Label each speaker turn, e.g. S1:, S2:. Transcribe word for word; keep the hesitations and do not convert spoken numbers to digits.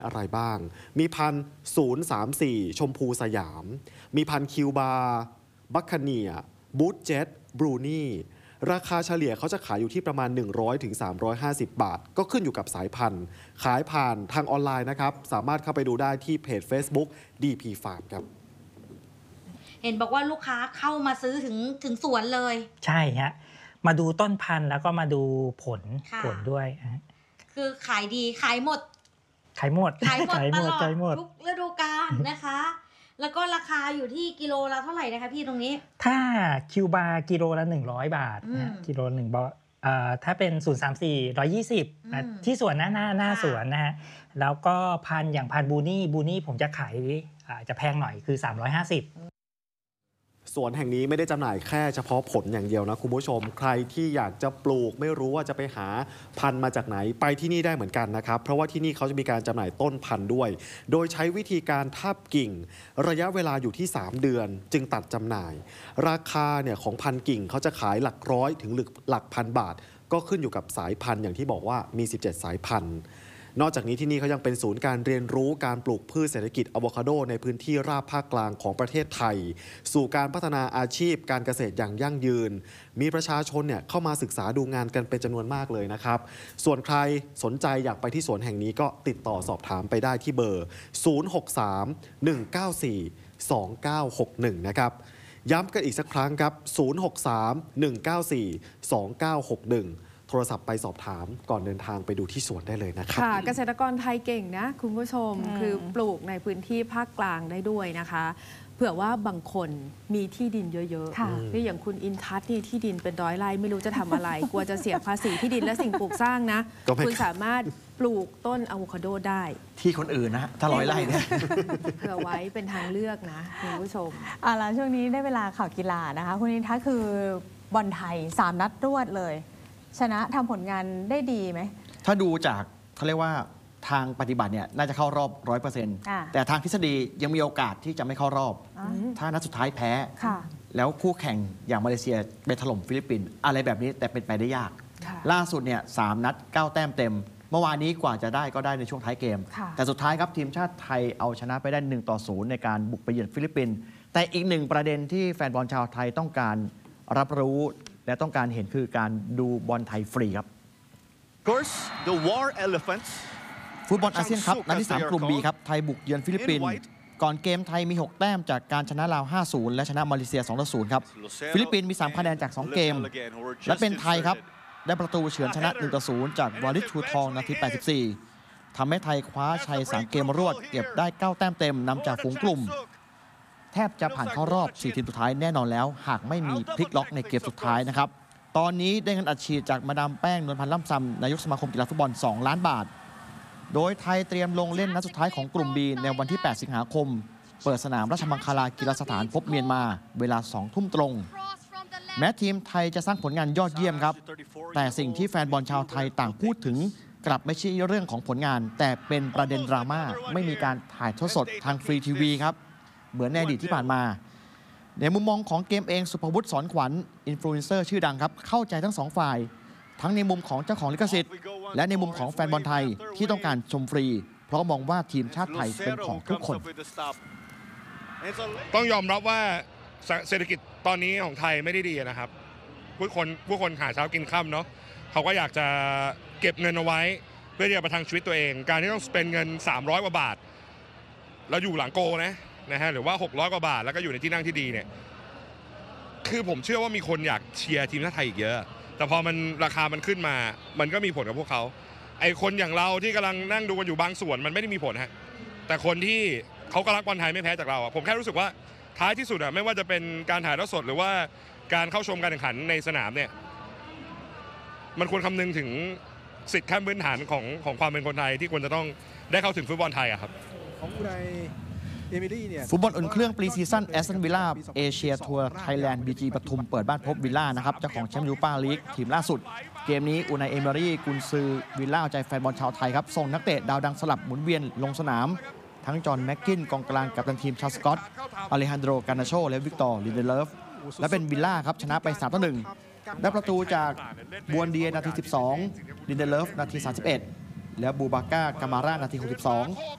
S1: อะไรบ้างมีพันศูนย์สามสี่ชมพูสยามมีพันคิวบาบัคคาเนียบูทเจ็ตบรูนี่ราคาเฉลี่ยเขาจะขายอยู่ที่ประมาณ หนึ่งร้อยถึงสามร้อยห้าสิบ บาทก็ขึ้นอยู่กับสายพันธุ์ขายผ่านทางออนไลน์นะครับสามารถเข้าไปดูได้ที่เพจ Facebook ดี พี Farm ครับ
S2: เห็นบอกว่าลูกค้าเข้ามาซื้อถึงถึงสวนเลย
S3: ใช่ฮะมาดูต้นพันธุ์แล้วก็มาดูผลผลด้วย
S2: คือขายดีขายหมด
S3: ขายหมด
S2: ขายหมดตลอดทุกฤดูกาลนะคะแล้วก็ราคาอยู่ที่กิโลละเท่าไหร่นะคะพี่ตรงนี้
S3: ถ้าคิวบากิโลละหนึ่งร้อยบาทนะกิโลหนึ่งบาทอ่าถ้าเป็นศูนย์สามสี่ หนึ่งร้อยยี่สิบนะที่สวนหน้าหน้าหน้าสวนนะฮะแล้วก็พันอย่างพันบูนี่บูนี่ผมจะขายอ่าจะแพงหน่อยคือสามร้อยห้าสิบ
S1: สวนแห่งนี้ไม่ได้จำหน่ายแค่เฉพาะผลอย่างเดียวนะคุณผู้ชมใครที่อยากจะปลูกไม่รู้ว่าจะไปหาพันธุ์มาจากไหนไปที่นี่ได้เหมือนกันนะครับเพราะว่าที่นี่เขาจะมีการจำหน่ายต้นพันธุ์ด้วยโดยใช้วิธีการทับกิ่งระยะเวลาอยู่ที่สามเดือนจึงตัดจำหน่ายราคาเนี่ยของพันธุ์กิ่งเขาจะขายหลักร้อยถึงหลักพันบาทก็ขึ้นอยู่กับสายพันธุ์อย่างที่บอกว่ามีสิบเจ็ดสายพันธุ์นอกจากนี้ที่นี่เขายังเป็นศูนย์การเรียนรู้การปลูกพืชเศรษฐกิจอะโวคาโดในพื้นที่ราบภาคกลางของประเทศไทยสู่การพัฒนาอาชีพการเกษตรอย่างยั่งยืนมีประชาชนเนี่ยเข้ามาศึกษาดูงานกันเป็นจำนวนมากเลยนะครับส่วนใครสนใจอยากไปที่สวนแห่งนี้ก็ติดต่อสอบถามไปได้ที่เบอร์ศูนย์ หก สาม หนึ่ง เก้า สี่ สอง เก้า หก หนึ่งนะครับย้ำกันอีกสักครั้งครับศูนย์ หก สาม หนึ่ง เก้า สี่ สอง เก้า หก หนึ่งโทรศัพท์ไปสอบถามก่อนเดินทางไปดูที่สวนได้เลยนะครับ
S4: ค่ะเกษตรกรไทยเก่งนะคุณผู้ชมคือปลูกในพื้นที่ภาคกลางได้ด้วยนะคะเผื่อว่าบางคนมีที่ดินเยอะๆนี่อย่างคุณอินทัศน์นี่ที่ดินเป็นร้อยไร่ไม่รู้จะทำอะไร กลัวจะเสียภาษีที่ดินและสิ่งปลูกสร้างนะคุณสามารถปลูกต้นอะโวคาโดได้
S5: ที่คนอื่นนะถ้าร้อยไร่เนี่ย
S4: เผื่อไว้เป็นทางเลือกนะคุณผู้ชม
S6: อ่าแล้วช่วงนี้ได้เวลาข่าวกีฬานะคะคุณอินทัศน์คือบอลไทยสามนัดรวดเลยชนะทำผลงานได้ดีไหม
S5: ถ้าดูจากเขาเรียกว่าทางปฏิบัติเนี่ยน่าจะเข้ารอบ ร้อยเปอร์เซ็นต์ แต่ทางทฤษฎียังมีโอกาสที่จะไม่เข้ารอบถ้านัดสุดท้ายแพ้แล้วคู่แข่งอย่างมาเลเซียไปถล่มฟิลิปปินส์อะไรแบบนี้แต่เป็นไปได้ยากล่าสุดเนี่ยสามนัดเก้าแต้มเต็มเมื่อวานนี้กว่าจะได้ก็ได้ในช่วงท้ายเกมแต่สุดท้ายครับทีมชาติไทยเอาชนะไปได้หนึ่งต่อศูนย์ในการบุกไปเยือนฟิลิปปินส์แต่อีกหนึ่งประเด็นที่แฟนบอลชาวไทยต้องการรับรู้และต้องการเห็นคือการดูบอลไทยฟรีครับ
S7: Course the War Elephants
S5: ฟุตบอลอาเซียนครับนัดที่สามกลุ่ม B ครับไทยบุกเยือนฟิลิปปินส์ก่อนเกมไทยมีหกแต้มจากการชนะลาว ห้าศูนย์ และชนะมาเลเซีย สองต่อศูนย์ ครับฟิลิปปินส์มีสามคะแนนจากสองเกมและเป็นไทยครับได้ประตูเฉือนชนะ หนึ่งต่อศูนย์ จากวาริชชูทองนาทีแปดสิบสี่ทำให้ไทยคว้าชัยสามเกมรวดเก็บได้เก้าแต้มเต็มนำจากฝูงกลุ่มแทบจะผ่านเข้ารอบสี่ทีมสุดท้ายแน่นอนแล้วหากไม่มีพลิกล็อกในเกมสุดท้ายนะครับตอนนี้ได้เงินอัดฉีดจากมาดามแป้งนวลพันธ์ล่ำซำนายกสมาคมกีฬาฟุตบอลสองล้านบาทโดยไทยเตรียมลงเล่นนัดสุดท้ายของกลุ่ม B ในวันที่แปดสิงหาคมเปิดสนามราชมังคลากีฬาสถานพบเมียนมาเวลาสองทุ่มตรงแม้ทีมไทยจะสร้างผลงานยอดเยี่ยมครับแต่สิ่งที่แฟนบอลชาวไทยต่างพูดถึงกลับไม่ใช่เรื่องของผลงานแต่เป็นประเด็นดราม่าไม่มีการถ่ายทอดสดทางฟรีทีวีครับเหมือนในอดีตที่ผ่านมาในมุมมองของเกมเองสุภวุฒิสอนขวัญอินฟลูเอนเซอร์ชื่อดังครับเข้าใจทั้งสองฝ่ายทั้งในมุมของเจ้าของลิขสิทธิ์และในมุมของแฟนบอลไทยที่ต้องการชมฟรีเพราะมองว่าทีมชาติไทยเป็นของทุกคน
S8: ต้องยอมรับว่าเศรษฐกิจตอนนี้ของไทยไม่ได้ดีนะครับผู้คนผู้คนหาเช้ากินค่ำเนาะเขาก็อยากจะเก็บเงินเอาไว้เพื่อที่จะประทังชีวิตตัวเองการที่ต้องสเปนเงินสามร้อยกว่าบาทแล้วอยู่หลังโกนะนะฮะหรือว่าหกร้อยกว่าบาทแล้วก็อยู่ในที่นั่งที่ดีเนี่ยคือผมเชื่อว่ามีคนอยากเชียร์ทีมชาติไทยอีกเยอะแต่พอมันราคามันขึ้นมามันก็มีผลกับพวกเขาไอคนอย่างเราที่กำลังนั่งดูกันอยู่บางส่วนมันไม่ได้มีผลฮะแต่คนที่เขาก็รักบอลไทยไม่แพ้จากเราผมแค่รู้สึกว่าท้ายที่สุดอะไม่ว่าจะเป็นการถ่ายทอดสดหรือว่าการเข้าชมการแข่งขันในสนามเนี่ยมันควรคำนึงถึงสิทธิขั้นพื้นฐานของของความเป็นคนไทยที่ควรจะต้องได้เข้าถึงฟุตบอลไทยอะครับ
S5: ของในฟุตบอลอุ่นเครื่องปรีซีซั่นแอสตันวิลล่าเอเชียทัวร์ไทยแลนด์บีจีปทุมเปิดบ้านพบวิลล่านะครับเจ้าของแชมป์ยูฟ่าลีกทีมล่าสุดเกมนี้อูไนเอเมอรี่กุนซือวิลล่าใจแฟนบอลชาวไทยครับส่งนักเตะดาวดังสลับหมุนเวียนลงสนามทั้งจอห์นแม็กกินกองกลางกัปตันทีมชาวสกอตอเลฮันโดรกานาโชและวิกตอร์ลินเดเลฟและเป็นวิลล่าครับชนะไปสามต่อหนึ่งได้ประตูจากบวนเดียนาทีสิบสองลินเดเลฟนาทีสามสิบเอ็ดและบูบาก้ากามาร่านาทีหกสิบสอง